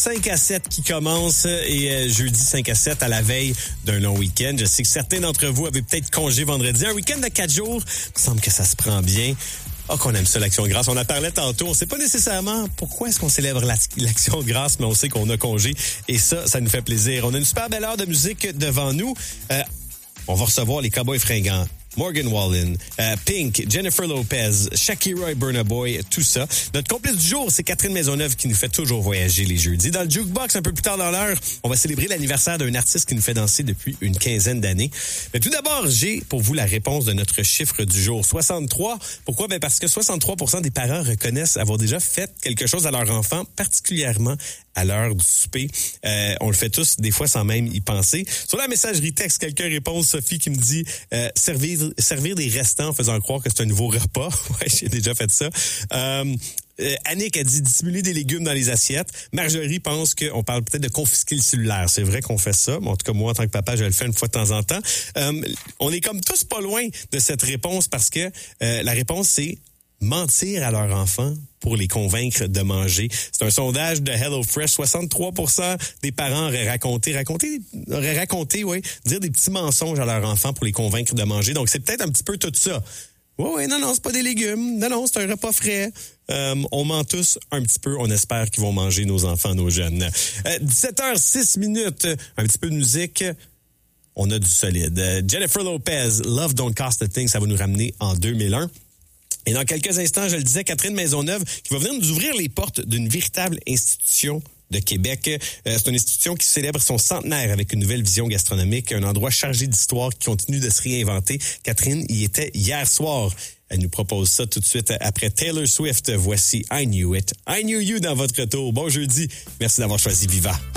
5 à 7 qui commence et jeudi 5 à 7 à la veille d'un long week-end. Je sais que certains d'entre vous avaient peut-être congé vendredi. Un week-end de 4 jours, il me semble que ça se prend bien. Oh, qu'on aime ça, l'Action de grâce. On en parlait tantôt. On sait pas nécessairement pourquoi est-ce qu'on célèbre l'Action de grâce, mais on sait qu'on a congé et ça nous fait plaisir. On a une super belle heure de musique devant nous. On va recevoir les Cowboys fringants. Morgan Wallen, Pink, Jennifer Lopez, Shakira et Burna Boy, tout ça. Notre complice du jour, c'est Catherine Maisonneuve qui nous fait toujours voyager les jeudis. Dans le Jukebox, un peu plus tard dans l'heure, on va célébrer l'anniversaire d'un artiste qui nous fait danser depuis une quinzaine d'années. Mais tout d'abord, j'ai pour vous la réponse de notre chiffre du jour. 63. Pourquoi? Ben parce que 63% des parents reconnaissent avoir déjà fait quelque chose à leur enfant, particulièrement à l'heure du souper. On le fait tous, des fois sans même y penser. Sur la messagerie texte, quelqu'un répond, Sophie qui me dit servir des restants en faisant croire que c'est un nouveau repas. Ouais, j'ai déjà fait ça. Annick a dit dissimuler des légumes dans les assiettes. Marjorie pense qu'on parle peut-être de confisquer le cellulaire. C'est vrai qu'on fait ça. En tout cas, moi, en tant que papa, je le fais une fois de temps en temps. On est comme tous pas loin de cette réponse parce que la réponse, c'est mentir à leur enfant pour les convaincre de manger. C'est un sondage de HelloFresh. 63% des parents auraient raconté, dire des petits mensonges à leur enfant pour les convaincre de manger. Donc, c'est peut-être un petit peu tout ça. Ouais, non, c'est pas des légumes. Non, c'est un repas frais. On ment tous un petit peu. On espère qu'ils vont manger nos enfants, nos jeunes. 17h06, un petit peu de musique. On a du solide. Jennifer Lopez, Love Don't Cost a Thing, ça va nous ramener en 2001. Et dans quelques instants, je le disais, Catherine Maisonneuve qui va venir nous ouvrir les portes d'une véritable institution de Québec. C'est une institution qui célèbre son centenaire avec une nouvelle vision gastronomique, un endroit chargé d'histoire qui continue de se réinventer. Catherine y était hier soir. Elle nous propose ça tout de suite après Taylor Swift. Voici I Knew It. I Knew You dans votre retour. Bon jeudi. Merci d'avoir choisi Viva.